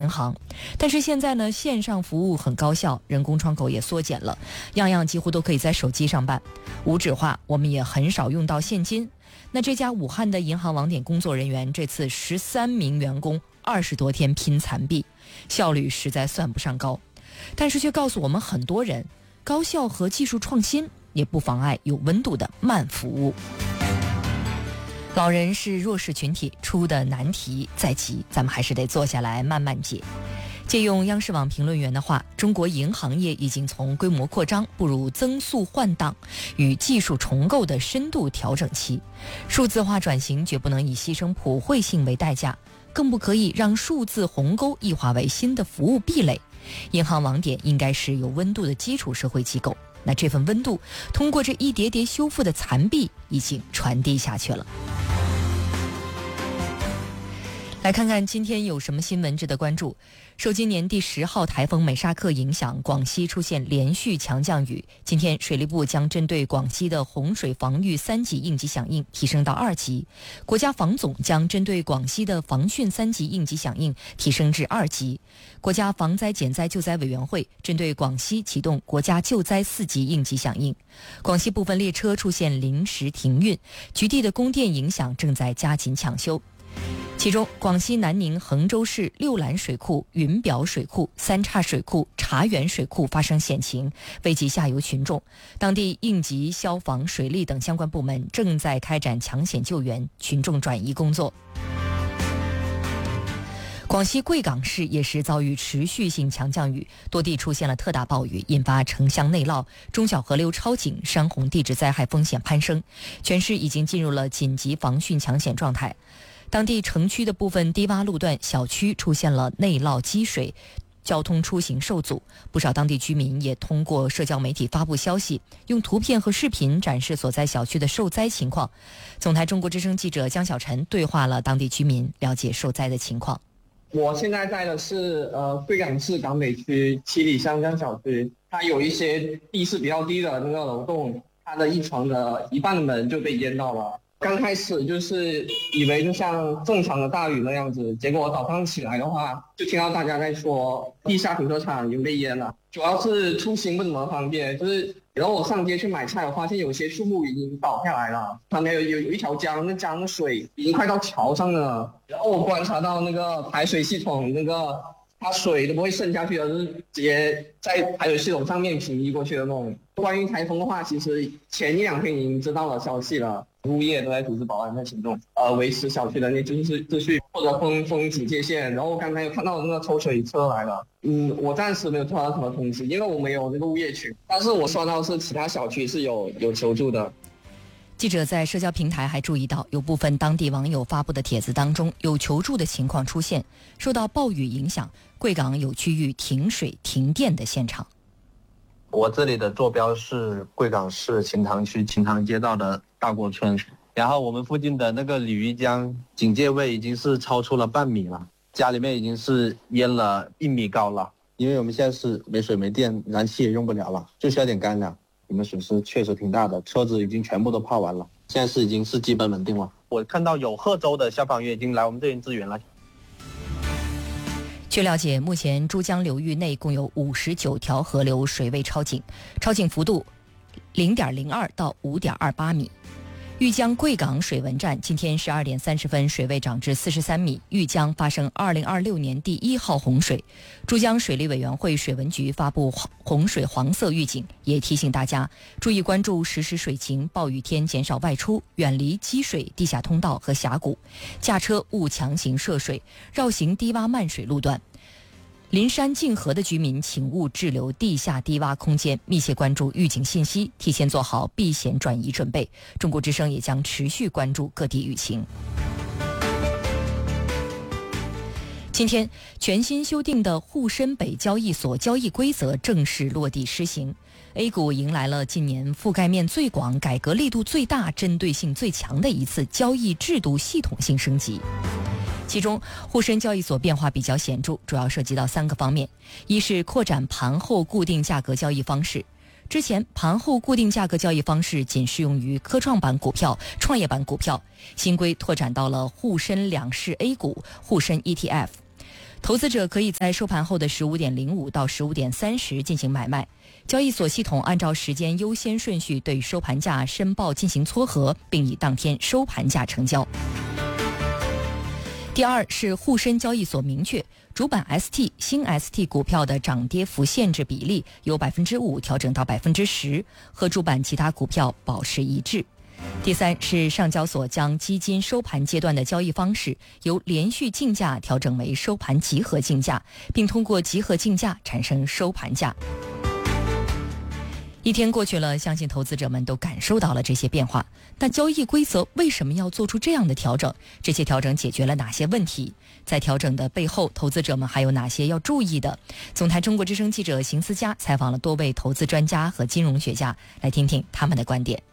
银行。但是现在呢，线上服务很高效，人工窗口也缩减了，样样几乎都可以在手机上办。无纸化，我们也很少用到现金。那这家武汉的银行网点工作人员，这次13名员工20多天拼残壁，效率实在算不上高，但是却告诉我们很多人，高效和技术创新也不妨碍有温度的慢服务。老人是弱势群体，出的难题在即，咱们还是得坐下来慢慢解。借用央视网评论员的话，中国银行业已经从规模扩张步入增速换挡与技术重构的深度调整期。数字化转型绝不能以牺牲普惠性为代价，更不可以让数字鸿沟异化为新的服务壁垒。银行网点应该是有温度的基础社会机构，那这份温度通过这一叠叠修复的残壁已经传递下去了。来看看今天有什么新闻值得关注。受今年第10号台风美沙克影响，广西出现连续强降雨。今天水利部将针对广西的洪水防御3级应急响应提升到2级，国家防总将针对广西的防汛3级应急响应提升至2级，国家防灾减灾救灾委员会针对广西启动国家救灾4级应急响应。广西部分列车出现临时停运，局地的供电影响正在加紧抢修。其中，广西南宁衡州市六兰水库、云表水库、三岔水库、茶园水库发生险情，危及下游群众。当地应急、消防、水利等相关部门正在开展抢险救援、群众转移工作。广西贵港市也是遭遇持续性强降雨，多地出现了特大暴雨，引发城乡内涝，中小河流超警，山洪地质灾害风险攀升，全市已经进入了紧急防汛抢险状态。当地城区的部分低洼路段小区出现了内涝积水，交通出行受阻，不少当地居民也通过社交媒体发布消息，用图片和视频展示所在小区的受灾情况。总台中国之声记者江小晨对话了当地居民，了解受灾的情况。 我现在在的是贵港市港北区七里香江小区，它有一些地势比较低的那个楼栋，它的一层的一半的门就被淹到了。刚开始就是以为就像正常的大雨那样子，结果我早上起来的话，就听到大家在说地下停车场已经被淹了，主要是出行不怎么方便。然后我上街去买菜，我发现有些树木已经倒下来了，旁边有一条江，那江的水已经快到桥上了。然后我观察到那个排水系统它水都不会渗下去的，就是直接在排水系统上面平移过去的那种。关于台风的话，其实前1-2天已经知道了消息了，物业都在组织保安的行动，维持小区的那秩序或者封警戒线。然后我刚才有看到那个抽水车来了，我暂时没有收到什么通知，因为我没有那个物业群，但是我刷到是其他小区是有求助的。 记者在社交平台还注意到，有部分当地网友发布的帖子当中有求助的情况出现。受到暴雨影响，贵港有区域停水停电的现场。 我这里的坐标是贵港市秦塘区秦塘街道的大郭村，然后我们附近的那个鲤鱼江警戒位已经是超出了半米了，家里面已经是淹了1米高了。因为我们现在是没水没电，燃气也用不了了，就需要点干粮。我们损失确实挺大的，车子已经全部都泡完了，现在已经是基本稳定了。我看到有贺州的消防员已经来我们这边支援了。 据了解，目前珠江流域内共有59条河流水位超警，超警幅度0.02到5.28米。玉江贵港水文站今天12点30分水位涨至43米，玉江发生2026年第1号洪水。珠江水利委员会水文局发布洪水黄色预警，也提醒大家注意关注实时水情，暴雨天减少外出，远离积水、地下通道和峡谷，驾车勿强行涉水，绕行低洼漫水路段。临山近河的居民请勿滞留地下低洼空间，密切关注预警信息，提前做好避险转移准备。中国之声也将持续关注各地雨情。今天，全新修订的沪深北交易所交易规则正式落地施行。A 股迎来了近年覆盖面最广、改革力度最大、针对性最强的一次交易制度系统性升级。其中，沪深交易所变化比较显著，主要涉及到3个方面：一是扩展盘后固定价格交易方式。之前盘后固定价格交易方式仅适用于科创板股票、创业板股票，新规拓展到了沪深两市 A 股、沪深 ETF。 投资者可以在收盘后的15点05到15点30进行买卖。交易所系统按照时间优先顺序对收盘价申报进行撮合，并以当天收盘价成交。第二是沪深交易所明确，主板 ST、新 ST 股票的涨跌幅限制比例由 5% 调整到 10%， 和主板其他股票保持一致。第三是上交所将基金收盘阶段的交易方式由连续竞价调整为收盘集合竞价，并通过集合竞价产生收盘价。一天过去了，相信投资者们都感受到了这些变化。但交易规则为什么要做出这样的调整？这些调整解决了哪些问题？在调整的背后，投资者们还有哪些要注意的？总台中国之声记者邢思佳采访了多位投资专家和金融学家，来听听他们的观点。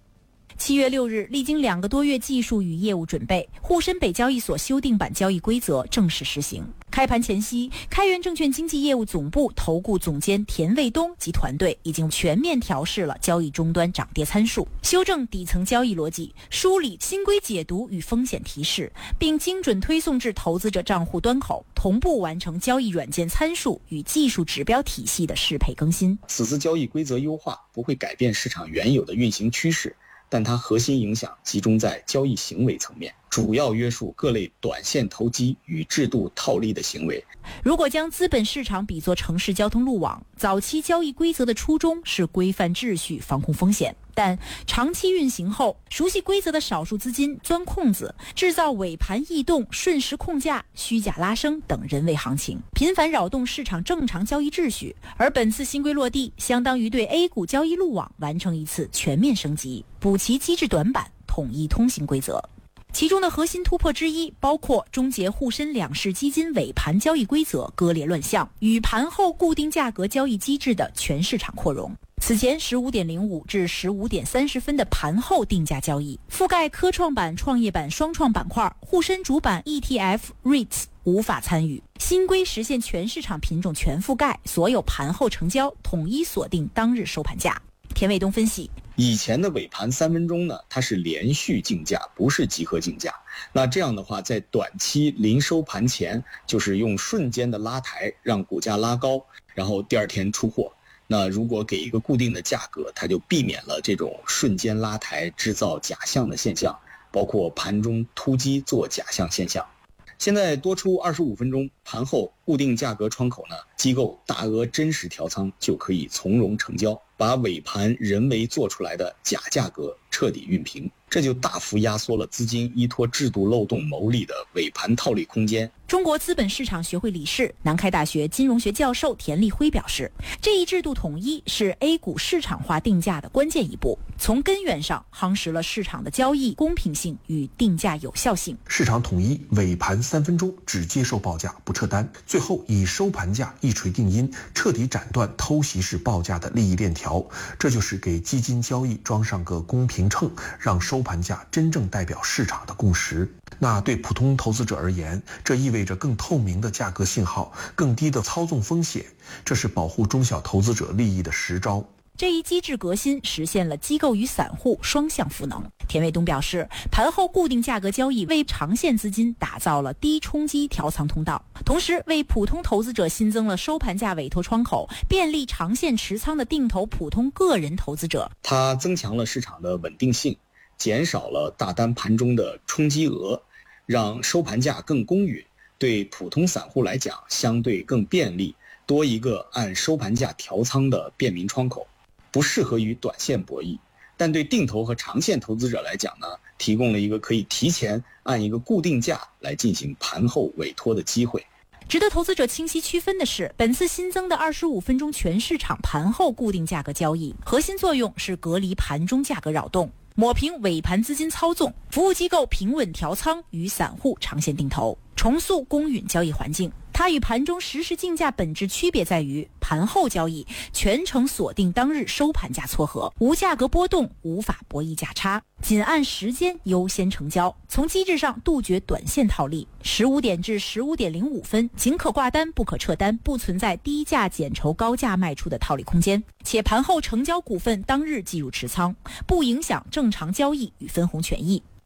7月6日，历经2个多月技术与业务准备，沪深北交易所修订版交易规则正式实行。开盘前夕，开源证券经纪业务总部投顾总监田卫东及团队已经全面调试了交易终端涨跌参数，修正底层交易逻辑，梳理新规解读与风险提示，并精准推送至投资者账户端口，同步完成交易软件参数与技术指标体系的适配更新。 此次交易规则优化不会改变市场原有的运行趋势，但它核心影响集中在交易行为层面，主要约束各类短线投机与制度套利的行为。 如果将资本市场比作城市交通路网，早期交易规则的初衷是规范秩序、防控风险，但长期运行后，熟悉规则的少数资金钻空子，制造尾盘异动、瞬时控价、虚假拉升等人为行情，频繁扰动市场正常交易秩序。而本次新规落地，相当于对 A 股交易路网完成一次全面升级，补齐机制短板，统一通行规则。其中的核心突破之一，包括终结沪深两市基金尾盘交易规则割裂乱象与盘后固定价格交易机制的全市场扩容。此前15点05至15点30分的盘后定价交易，覆盖科创板、创业板双创板块，沪深主板 ETF、REITs 无法参与。新规实现全市场品种全覆盖，所有盘后成交统一锁定当日收盘价。田卫东分析， 以前的尾盘3分钟呢，它是连续竞价，不是集合竞价。那这样的话，在短期临收盘前，就是用瞬间的拉抬让股价拉高，然后第二天出货。那如果给一个固定的价格，它就避免了这种瞬间拉抬制造假象的现象，包括盘中突击做假象现象。现在多出25分钟盘后固定价格窗口呢，机构大额真实调仓就可以从容成交，把尾盘人为做出来的假价格彻底熨平，这就大幅压缩了资金依托制度漏洞牟利的尾盘套利空间。 中国资本市场学会理事、南开大学金融学教授田立辉表示，这一制度统一是 A 股市场化定价的关键一步，从根源上夯实了市场的交易公平性与定价有效性。 市场统一，尾盘3分钟只接受报价不撤单，最后以收盘价一锤定音，彻底斩断偷袭式报价的利益链条。这就是给基金交易装上个公平秤，让收盘价真正代表市场的共识。那对普通投资者而言，这意味着更透明的价格信号，更低的操纵风险，这是保护中小投资者利益的实招。 这一机制革新实现了机构与散户双向赋能。田卫东表示，盘后固定价格交易为长线资金打造了低冲击调仓通道，同时为普通投资者新增了收盘价委托窗口，便利长线持仓的定投普通个人投资者。 它增强了市场的稳定性，减少了大单盘中的冲击额，让收盘价更公允，对普通散户来讲相对更便利，多一个按收盘价调仓的便民窗口。不适合于短线博弈，但对定投和长线投资者来讲呢，提供了一个可以提前按一个固定价来进行盘后委托的机会。 值得投资者清晰区分的是，本次新增的25分钟全市场盘后固定价格交易，核心作用是隔离盘中价格扰动，抹平尾盘资金操纵，服务机构平稳调仓与散户长线定投，重塑公允交易环境。它与盘中实时竞价本质区别在于，盘后交易全程锁定当日收盘价撮合，无价格波动，无法博弈价差，仅按时间优先成交，从机制上杜绝短线套利。15点至15点05分仅可挂单不可撤单，不存在低价减筹高价卖出的套利空间，且盘后成交股份当日计入持仓，不影响正常交易与分红权益。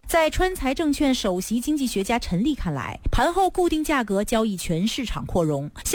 在川财证券首席经济学家陈立看来，盘后固定价格交易全市场扩容。